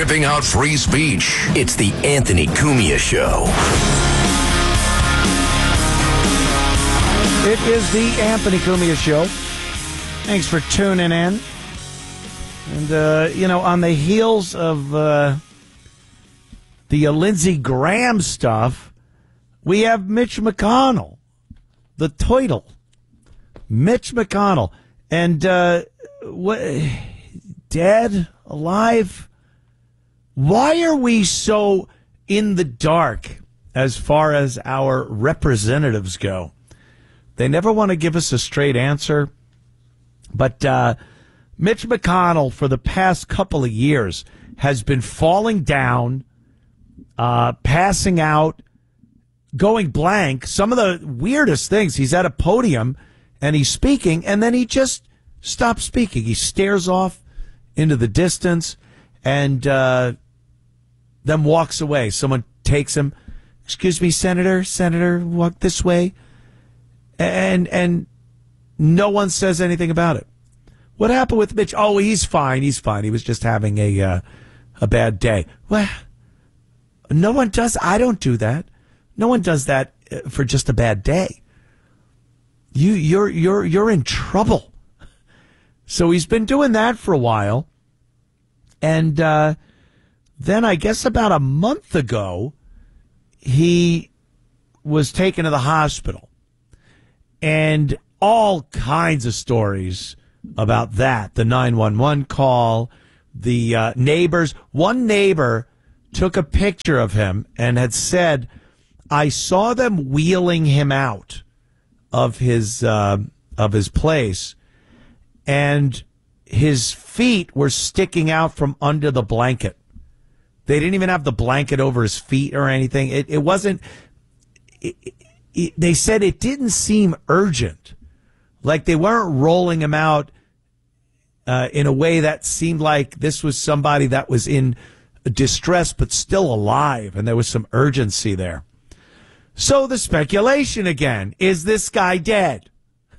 ripping out free speech. It's the Anthony Cumia Show. It is the Anthony Cumia Show. Thanks for tuning in. And, on the heels of the Lindsey Graham stuff, we have Mitch McConnell, the toidle. Mitch McConnell. And, dead, alive? Why are we so in the dark as far as our representatives go? They never want to give us a straight answer. But Mitch McConnell, for the past couple of years, has been falling down, passing out, going blank. Some of the weirdest things. He's at a podium and he's speaking, and then he just stops speaking. He stares off into the distance and then walks away. Someone takes him. Excuse me, Senator, walk this way. And no one says anything about it. What happened with Mitch? Oh, he's fine. He was just having a bad day. Well, no one does. I don't do that. No one does that for just a bad day. You're in trouble. So he's been doing that for a while. And then I guess about a month ago, he was taken to the hospital. And all kinds of stories about that. The 911 call, the neighbors. One neighbor took a picture of him and had said, I saw them wheeling him out of his place, and his feet were sticking out from under the blanket. They didn't even have the blanket over his feet or anything. It wasn't... They said it didn't seem urgent. Like they weren't rolling him out in a way that seemed like this was somebody that was in distress but still alive, and there was some urgency there. So the speculation again, is this guy dead?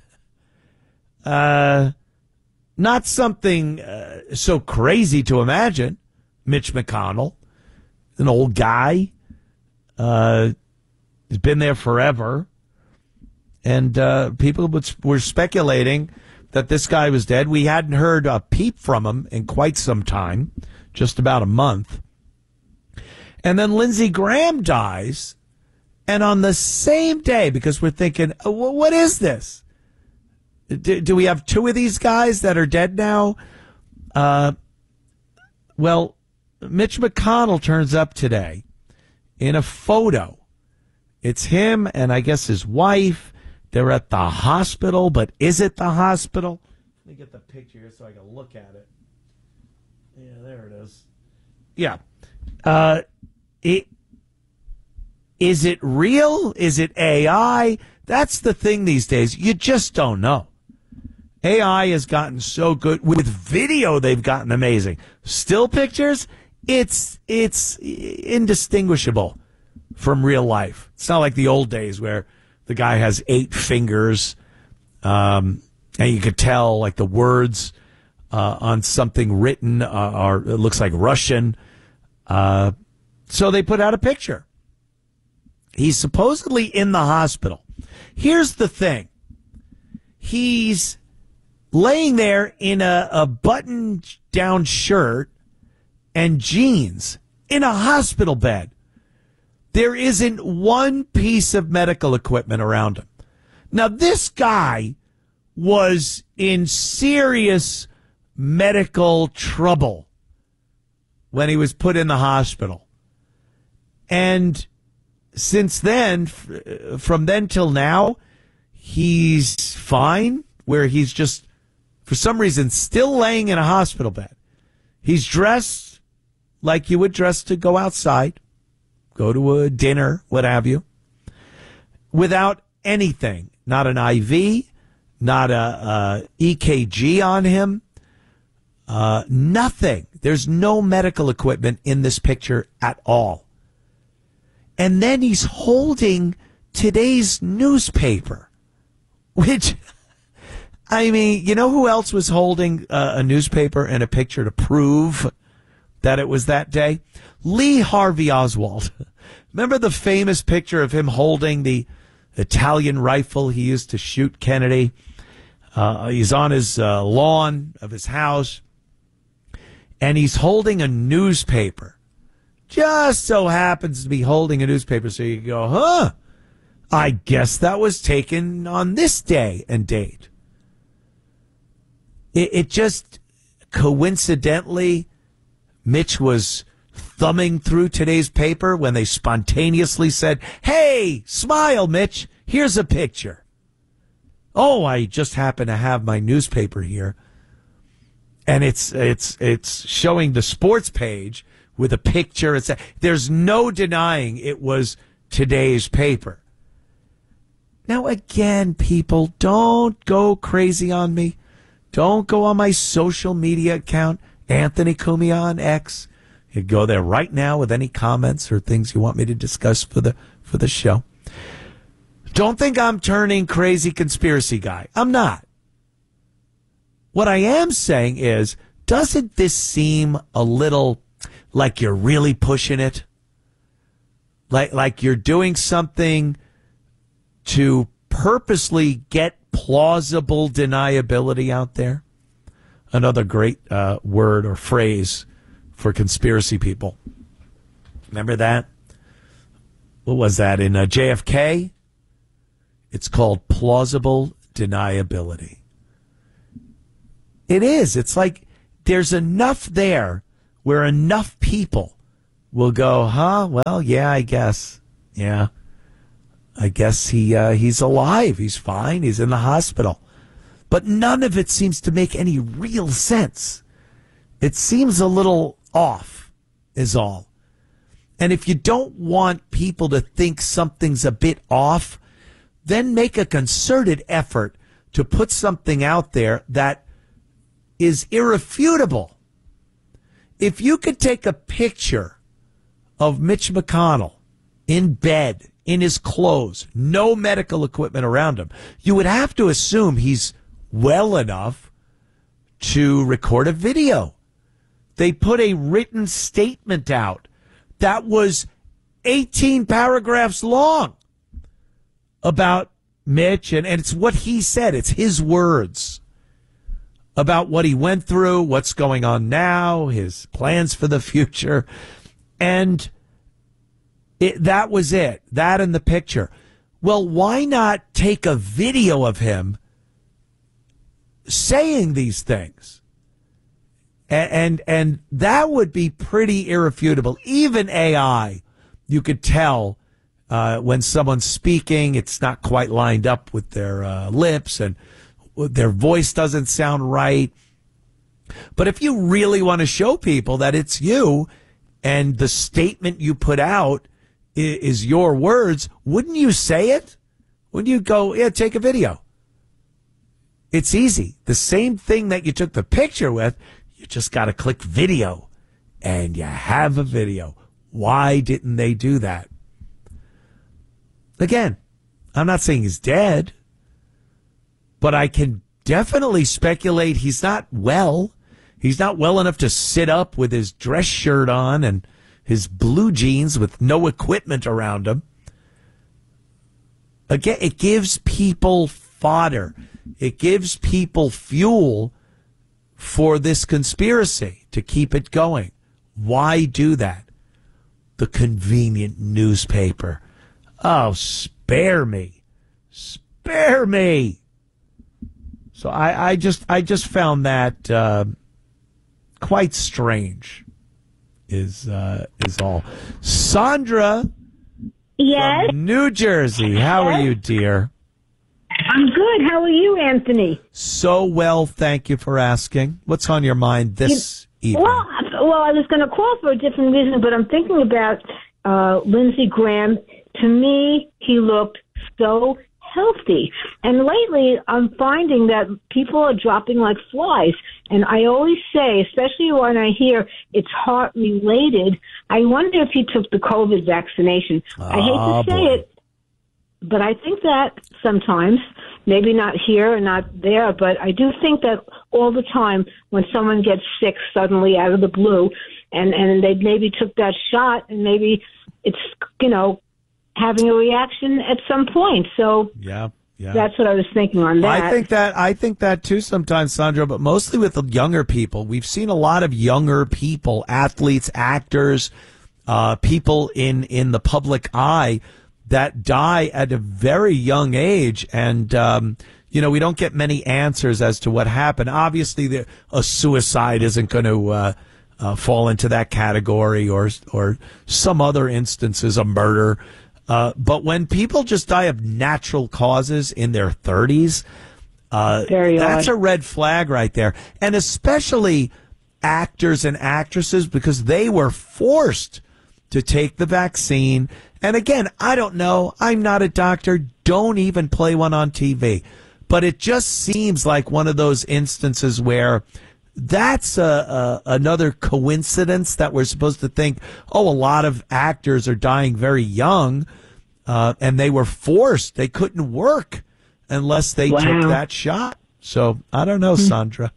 Not something so crazy to imagine. Mitch McConnell, an old guy. He's been there forever. And people were speculating that this guy was dead. We hadn't heard a peep from him in quite some time, just about a month. And then Lindsey Graham dies. And on the same day, because we're thinking, what is this? Do we have two of these guys that are dead now? Well, Mitch McConnell turns up today in a photo. It's him and I guess his wife. They're at the hospital, but is it the hospital? Let me get the picture here so I can look at it. Yeah, there it is. Yeah. Is it real? Is it AI? That's the thing these days. You just don't know. AI has gotten so good. With video, they've gotten amazing. Still pictures, it's indistinguishable from real life. It's not like the old days where the guy has 8 fingers, and you could tell like the words on something written or it looks like Russian. So they put out a picture. He's supposedly in the hospital. Here's the thing. He's laying there in a button-down shirt and jeans in a hospital bed. There isn't one piece of medical equipment around him. Now, this guy was in serious medical trouble when he was put in the hospital. And since then, from then till now, he's fine, where he's just, for some reason, still laying in a hospital bed. He's dressed like you would dress to go outside, go to a dinner, what have you, without anything. Not an IV, not a EKG on him, nothing. There's no medical equipment in this picture at all. And then he's holding today's newspaper, which, I mean, you know who else was holding a newspaper and a picture to prove that it was that day? Lee Harvey Oswald. Remember the famous picture of him holding the Italian rifle he used to shoot Kennedy? He's on his lawn of his house, and he's holding a newspaper. Just so happens to be holding a newspaper, so you go, huh? I guess that was taken on this day and date. It just coincidentally, Mitch was thumbing through today's paper when they spontaneously said, "Hey, smile, Mitch. Here's a picture." Oh, I just happen to have my newspaper here, and it's showing the sports page with a picture. There's no denying it was today's paper. Now, again, people, don't go crazy on me. Don't go on my social media account, Anthony Cumia on X. You go there right now with any comments or things you want me to discuss for the show. Don't think I'm turning crazy conspiracy guy. I'm not. What I am saying is, doesn't this seem a little like you're really pushing it? Like you're doing something to purposely get plausible deniability out there? Another great word or phrase for conspiracy people. Remember that? What was that in JFK? It's called plausible deniability. It is. It's like there's enough there where enough people will go, huh? Well, yeah, I guess. Yeah. I guess he's alive. He's fine. He's in the hospital. But none of it seems to make any real sense. It seems a little off, is all. And if you don't want people to think something's a bit off, then make a concerted effort to put something out there that is irrefutable. If you could take a picture of Mitch McConnell in bed, in his clothes, no medical equipment around him, you would have to assume he's well enough to record a video. They put a written statement out that was 18 paragraphs long about Mitch, and it's what he said. It's his words about what he went through, what's going on now, his plans for the future. And that was it. That and the picture. Well, why not take a video of him saying these things? And that would be pretty irrefutable. Even AI, you could tell when someone's speaking, it's not quite lined up with their lips, and their voice doesn't sound right. But if you really want to show people that it's you and the statement you put out is your words, wouldn't you say it? Wouldn't you go, yeah, take a video? It's easy. The same thing that you took the picture with, you just got to click video, and you have a video. Why didn't they do that? Again, I'm not saying he's dead, but I can definitely speculate he's not well. He's not well enough to sit up with his dress shirt on and his blue jeans with no equipment around him. Again, it gives people fodder. It gives people fuel for this conspiracy to keep it going. Why do that? The convenient newspaper. Oh, spare me. Spare me. So I just found that quite strange is all. Sandra, yes, from New Jersey. How are you, dear? I'm good. How are you, Anthony? So well, thank you for asking. What's on your mind this evening? Well, I was going to call for a different reason, but I'm thinking about Lindsey Graham. To me, he looked so healthy. And lately, I'm finding that people are dropping like flies. And I always say, especially when I hear it's heart-related, I wonder if he took the COVID vaccination. I hate to say it, but I think that sometimes, maybe not here and not there, but I do think that all the time when someone gets sick suddenly out of the blue, and they maybe took that shot, and maybe it's, having a reaction at some point. So yeah. That's what I was thinking on that. I think that too sometimes, Sandra, but mostly with the younger people. We've seen a lot of younger people, athletes, actors, people in the public eye that die at a very young age. And, we don't get many answers as to what happened. Obviously, a suicide isn't going to fall into that category, or some other instances of murder. But when people just die of natural causes in their 30s, that's a red flag right there. And especially actors and actresses, because they were forced to take the vaccine. And again, I don't know. I'm not a doctor. Don't even play one on TV. But it just seems like one of those instances where that's another coincidence that we're supposed to think, a lot of actors are dying very young, and they were forced. They couldn't work unless they took that shot. So I don't know, Sandra.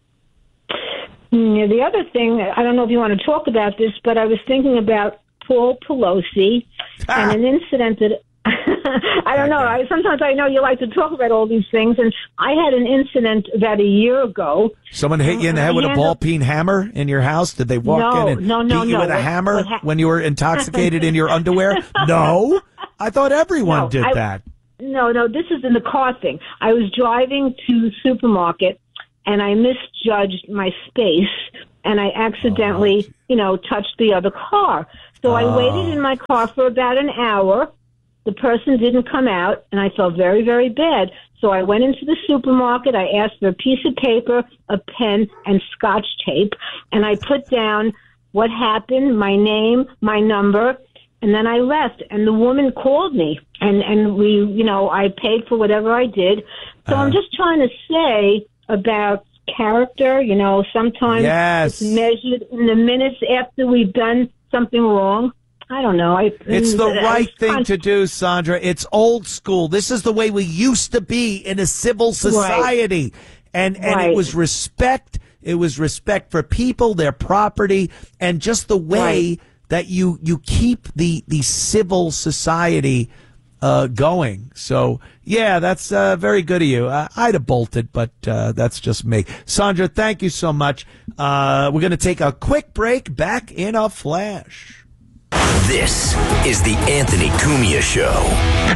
The other thing, I don't know if you want to talk about this, but I was thinking about Paul Pelosi and an incident that I don't know. Sometimes I know you like to talk about all these things, and I had an incident about a year ago. Someone hit you in the head with a ball-peen hammer in your house? Did they walk in and beat you with a hammer when you were intoxicated in your underwear? No. I thought everyone did that. No, this is in the car thing. I was driving to the supermarket, and I misjudged my space, and I accidentally, touched the other car. So I waited in my car for about an hour. The person didn't come out, and I felt very, very bad. So I went into the supermarket. I asked for a piece of paper, a pen, and Scotch tape, and I put down what happened, my name, my number, and then I left. And the woman called me, and we, I paid for whatever I did. So I'm just trying to say about character, sometimes it's measured in the minutes after we've done something wrong. I don't know. It's the right thing to do, Sandra. It's old school. This is the way we used to be in a civil society. Right. And it was respect. It was respect for people, their property, and just the way that you keep the civil society going. So, that's very good of you. I'd have bolted, but that's just me. Sandra, thank you so much. We're going to take a quick break. Back in a flash. This is the Anthony Cumia Show.